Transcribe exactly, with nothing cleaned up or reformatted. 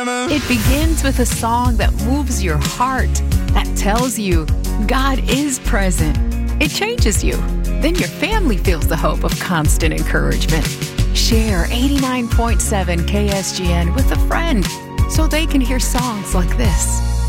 It begins with a song that moves your heart, that tells you God is present. It changes you. Then your family feels the hope of constant encouragement. Share eighty-nine point seven K S G N with a friend so they can hear songs like this.